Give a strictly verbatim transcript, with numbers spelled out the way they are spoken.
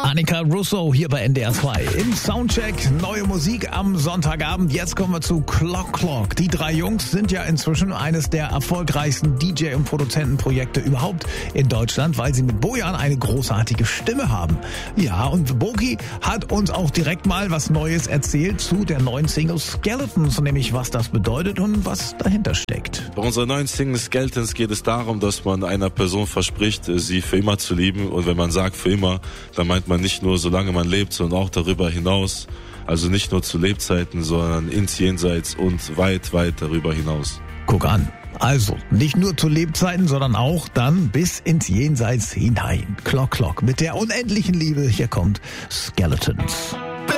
Annika Russo hier bei N D R zwei. Im Soundcheck neue Musik am Sonntagabend. Jetzt kommen wir zu Clock Clock. Die drei Jungs sind ja inzwischen eines der erfolgreichsten D J- und Produzentenprojekte überhaupt in Deutschland, weil sie mit Bojan eine großartige Stimme haben. Ja, und Boki hat uns auch direkt mal was Neues erzählt zu der neuen Single Skeletons, nämlich was das bedeutet und was dahinter steckt. Bei unserer neuen Single Skeletons geht es darum, dass man einer Person verspricht, sie für immer zu lieben. Und wenn man sagt für immer, dann meint man nicht nur, solange man lebt, sondern auch darüber hinaus. Also nicht nur zu Lebzeiten, sondern ins Jenseits und weit, weit darüber hinaus. Guck an. Also, nicht nur zu Lebzeiten, sondern auch dann bis ins Jenseits hinein. Clock Clock mit der unendlichen Liebe. Hier kommt Skeletons.